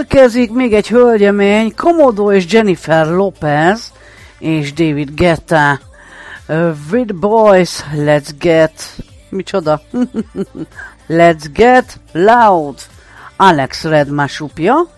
Érkezik még egy hölgyemény, Commodore és Jennifer Lopez és David Guetta. With boys, let's get... Micsoda? Let's get loud. Alex Red mashup-ja.